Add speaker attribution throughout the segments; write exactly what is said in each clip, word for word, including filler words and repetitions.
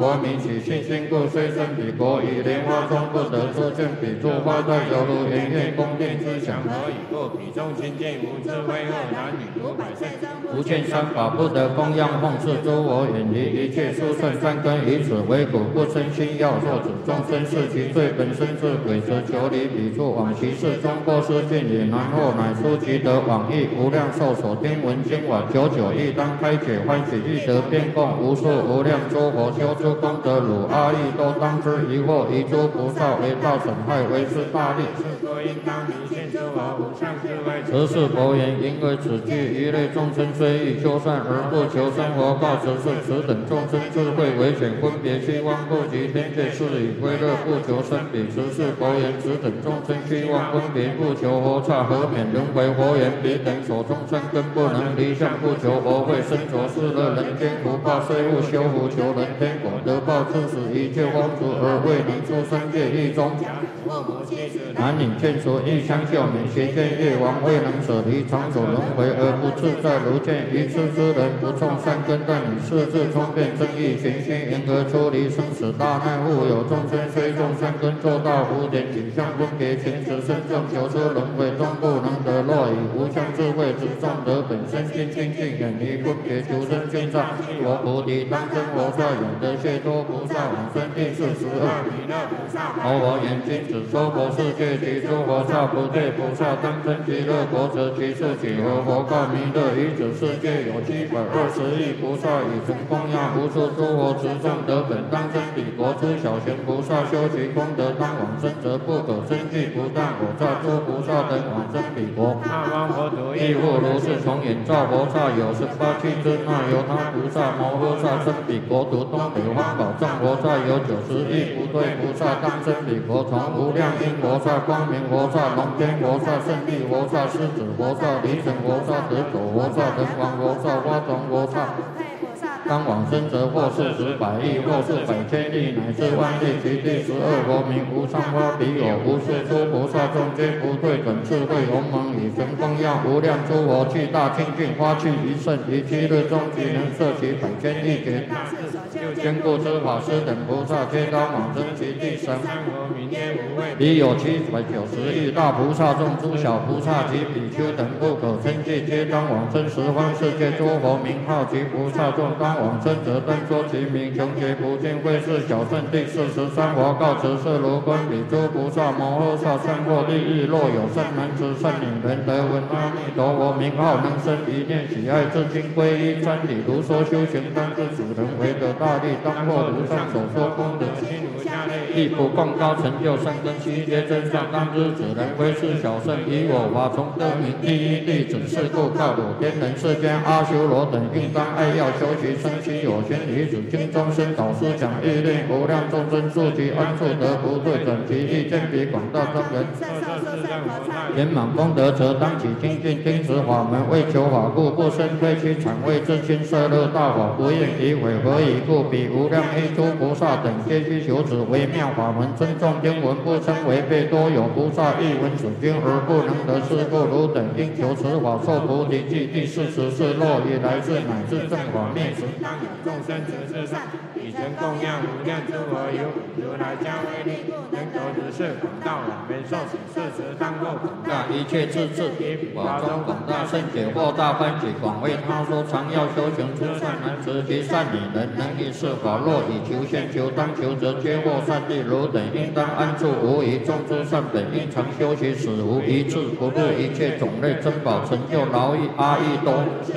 Speaker 1: 我名起信心故，虽生彼国，以莲花中不得出见彼处，花在犹如圆月宫殿之祥，何以故？彼中亲近无智慧恶男女，五百岁生不见三法，不得供养奉事，诸我远离一切殊胜善根，以此为苦，不生心要作子众生是其罪，本身是鬼则求离彼处，往其事中过失尽也，然后乃出其得往诣无量寿所听闻经法，久久亦当开解欢喜，欲得遍供无数无量诸佛修诸功德，汝阿逸多当知疑惑，遗诸菩萨为道损害，为是大利。是故应当离现诸佛无上智慧。此是佛言，因为此句一类众生虽欲修善而不求生活，告此是此等众生智慧为显，分别虚妄不及天界事以归乐，不求生彼。此是佛言，此等众生虚妄分别不求佛刹，何免轮回？佛言，彼等所种善根不能离相，不求佛慧，身着世乐人间福报，虽勿修福求人天果，得报致使一切风俗而未能出三界一中。男女眷属欲相救免，邪见业王未能舍离长久轮回而不自在，如见愚痴之人不种善根，但以世智聪辩正义循循，因何出离生死大难？复有众生虽种善根，做到无点取向分别前持身正求出轮回中不能得，若以无相智慧之众得本身心清净，远离分别求生见障，我菩提当生佛刹，永得解脱菩萨往生第四十二弥勒菩萨。佛我言君子说佛世界其诸佛刹不对菩萨当生极乐国，则其数几何？佛告弥勒，于此世界有七百二十亿菩萨，以曾供养无数诸佛执众得本当生彼国。诸小贤菩萨修其功德当往生，则不可生计，不但我刹诸菩萨等往生彼国。那方佛土亦复如是，从眼照佛刹有十八七之那由他菩萨摩诃萨生彼国土，东北方宝藏佛刹有九十亿不对菩萨当生彼国，从无量因佛刹、光明佛刹、龙天佛刹、胜利佛刹、狮子佛刹、离尘佛刹、得斗佛刹、人王佛刹、花种佛刹。当往生者或数十百亿，或数百千亿，乃至万亿。其第十二佛名无上花彼有无数诸菩萨众皆不对准智慧鸿蒙，以神供养无量诸佛，具大清净花趣一甚，于七日中即能摄其百千亿劫。坚固之法师等菩萨皆当往生其第三佛名曰无畏。彼有七百九十亿大菩萨众，诸小菩萨及比丘等不可称计，皆当往生十方世界诸佛名号及菩萨众当往生者，但说其名，穷劫不尽，会是小圣第四十三佛告辞是如观彼诸菩萨摩诃萨善获利益，若有善男子善女人得闻阿弥陀佛名号，能生一念喜爱至今皈依瞻礼，如说修行当知此人为得大利，当获如上所说功德心如下类，亦不共高成就善根悉皆真相，当知此人为是小圣，以我法从得名第一弟子，是故告汝天人世间阿修罗等应当爱要修习生其有权，于此经中生导师讲欲令无量众生速其安处得不对准其意见比广大众人圆满功德，则当起精进听持法门，为求法故，不生非其产为自亲摄乐大法，不愿以毁。何以故？彼无量依诸菩萨等皆须求此微妙法门，尊重经文，不称违背。多有菩萨欲闻此经而不能得，是故汝等应求此法，受菩提记。第四十是若以来世乃至正法灭时，当有众生执事上，以曾供养无量诸佛，有如来加威力，能得如是广大往遍受持，是时当获广大一切智智，以法中广大圣解惑大欢喜，广为他说常要修行诸善男子及善女人，能以是法，若以求现求当求，则皆获善利。汝等应当安住无疑，众诸善本应常修习，使无一智不入一切种类珍宝，成就劳役阿逸多。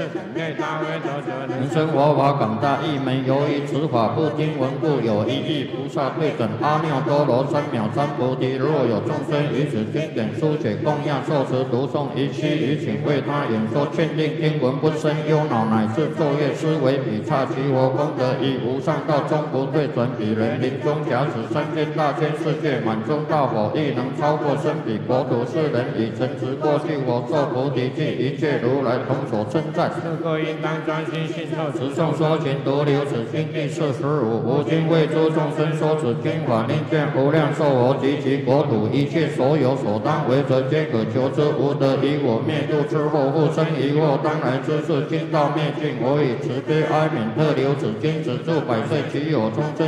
Speaker 1: 人生佛法广大一门，由于此法不听闻故，有一亿菩萨对准阿耨多罗三藐三菩提。若有众生于此经典书写供养受持读诵，一期于请为他演说劝令经文，不生忧恼，乃至昼夜思维彼刹其佛功德，以无上道终不对准彼人临终假使三千大千世界满中大佛，亦能超过生彼国土。世人以诚实过去佛受菩提记，一切如来同所称赞。是故应当专心信受持诵说勤读留此经第四十五。吾今为诸众生说此经法，令见无量寿佛及其国土一切所有所当为者，皆可求之。无得以我灭度之后，复生疑惑，当来之事，经道灭尽。我以慈悲哀悯特留此经，止住百岁其有众生。